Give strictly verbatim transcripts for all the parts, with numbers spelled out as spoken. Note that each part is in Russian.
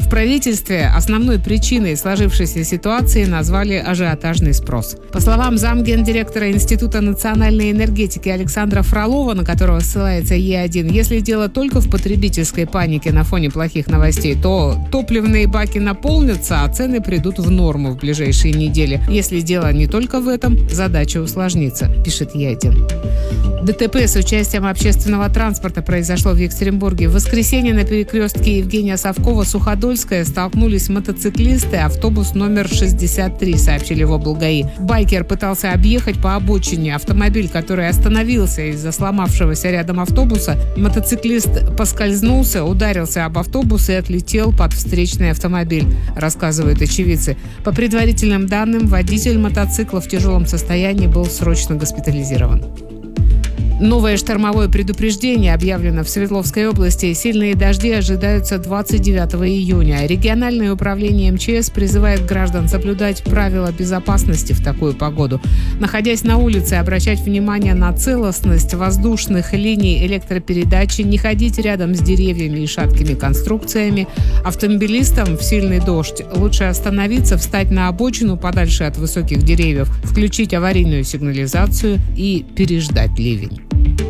В правительстве основной причиной сложившейся ситуации назвали ажиотажный спрос. По словам замгендиректора Института национальной энергетики Александра Фролова, на которого ссылается Е один, если дело только в потребительской панике на фоне плохих новостей, то топливные баки наполнятся, а цены придут в норму в ближайшие недели. Если дело не только в этом, задача усложнится, пишет Е один. ДТП с участием общественного транспорта произошло в Екатеринбурге. В воскресенье на перекрестке Евгения Савкова-Суходольская столкнулись мотоциклисты и автобус номер шестьдесят три, сообщили в облгаи. Байкер пытался объехать по обочине автомобиль, который остановился из-за сломавшегося рядом автобуса. Мотоциклист поскользнулся, ударился об автобус и отлетел под встречный автомобиль, рассказывают очевидцы. По предварительным данным, водитель мотоцикла в тяжелом состоянии был срочно госпитализирован. Новое штормовое предупреждение объявлено в Свердловской области. Сильные дожди ожидаются двадцать девятого июня. Региональное управление эм че эс призывает граждан соблюдать правила безопасности в такую погоду. Находясь на улице, обращать внимание на целостность воздушных линий электропередачи, не ходить рядом с деревьями и шаткими конструкциями. Автомобилистам в сильный дождь лучше остановиться, встать на обочину подальше от высоких деревьев, включить аварийную сигнализацию и переждать ливень.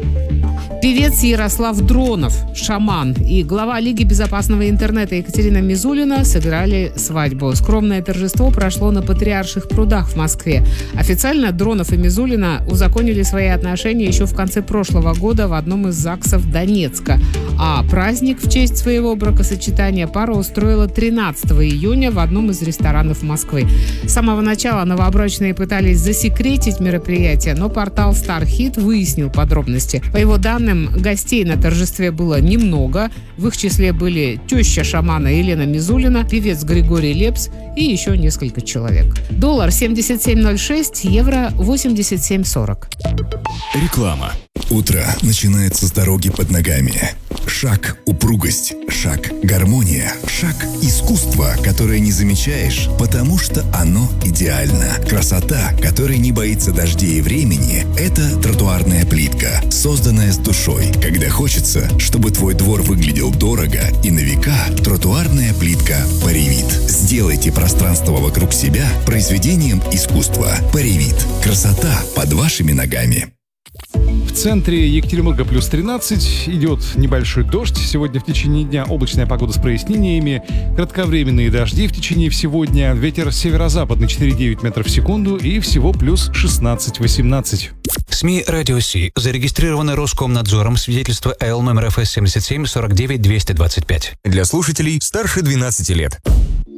Певец Ярослав Дронов, шаман, и глава Лиги безопасного интернета Екатерина Мизулина сыграли свадьбу. Скромное торжество прошло на Патриарших прудах в Москве. Официально Дронов и Мизулина узаконили свои отношения еще в конце прошлого года в одном из ЗАГСов Донецка. А праздник в честь своего бракосочетания пара устроила тринадцатого июня в одном из ресторанов Москвы. С самого начала новобрачные пытались засекретить мероприятие, но портал StarHit выяснил подробности. По его данным, гостей на торжестве было немного. В их числе были теща шамана Елена Мизулина, певец Григорий Лепс и еще несколько человек. Доллар семьдесят семь ноль шесть, евро восемьдесят семь сорок. Реклама. Утро начинается с дороги под ногами. Шаг – упругость, шаг – гармония, шаг – искусство, которое не замечаешь, потому что оно идеально. Красота, которая не боится дождей и времени – это тротуарная плитка, созданная с душой. Когда хочется, чтобы твой двор выглядел дорого и на века, тротуарная плитка Паревит. Сделайте пространство вокруг себя произведением искусства. Паревит. Красота под вашими ногами. В центре Екатеринбурга плюс тринадцать, идет небольшой дождь. Сегодня в течение дня облачная погода с прояснениями, кратковременные дожди в течение всего дня, ветер северо-западный четыре целых девять метров в секунду и всего плюс шестнадцать восемнадцать. СМИ «Радио Си» зарегистрированы Роскомнадзором, свидетельство эл номер эф эс семьдесят семь сорок девять двести двадцать пять. Для слушателей старше двенадцати лет.